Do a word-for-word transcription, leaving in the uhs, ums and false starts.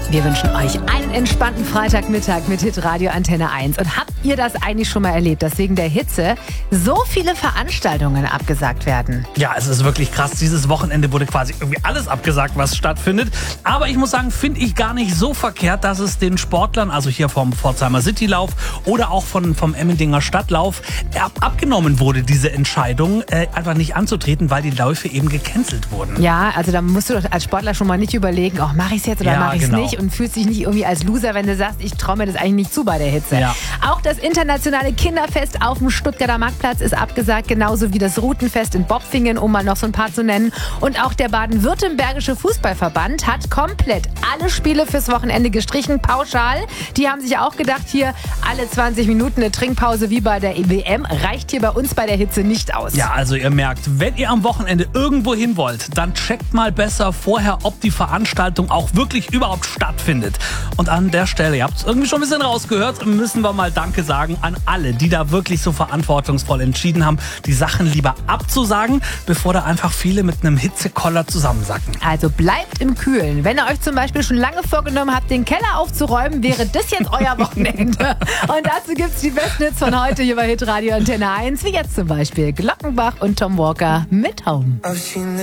Wir wünschen euch einen entspannten Freitagmittag mit Hitradio Antenne eins. Und habt ihr das eigentlich schon mal erlebt, dass wegen der Hitze so viele Veranstaltungen abgesagt werden? Ja, es ist wirklich krass. Dieses Wochenende wurde quasi irgendwie alles abgesagt, was stattfindet. Aber ich muss sagen, finde ich gar nicht so verkehrt, dass es den Sportlern, also hier vom Pforzheimer Citylauf oder auch von, vom Emmendinger Stadtlauf, ab, abgenommen wurde, diese Entscheidung, äh, einfach nicht anzutreten, weil die Läufe eben gecancelt wurden. Ja, also da musst du doch als Sportler schon mal nicht überlegen, oh, mache ich es jetzt oder Ja, mache ich es genau. nicht, und fühlst dich nicht irgendwie als Loser, wenn du sagst, ich traue mir das eigentlich nicht zu bei der Hitze. Ja. Auch das internationale Kinderfest auf dem Stuttgarter Marktplatz ist abgesagt, genauso wie das Routenfest in Bopfingen, um mal noch so ein paar zu nennen. Und auch der baden-württembergische Fußballverband hat komplett alle Spiele fürs Wochenende gestrichen, pauschal. Die haben sich auch gedacht, hier alle zwanzig Minuten eine Trinkpause wie bei der W M reicht hier bei uns bei der Hitze nicht aus. Ja, also ihr merkt, wenn ihr am Wochenende irgendwo hin wollt, dann checkt mal besser vorher, ob die Veranstaltung auch wirklich überhaupt stattfindet. Und an der Stelle, ihr habt es irgendwie schon ein bisschen rausgehört, müssen wir mal Danke sagen an alle, die da wirklich so verantwortungsvoll entschieden haben, die Sachen lieber abzusagen, bevor da einfach viele mit einem Hitzekoller zusammensacken. Also bleibt im Kühlen. Wenn ihr euch zum Beispiel schon lange vorgenommen habt, den Keller aufzuräumen, wäre das jetzt euer Wochenende. Und dazu gibt es die besten Hits von heute hier bei Hitradio Antenne eins, wie jetzt zum Beispiel Glockenbach und Tom Walker mit Home.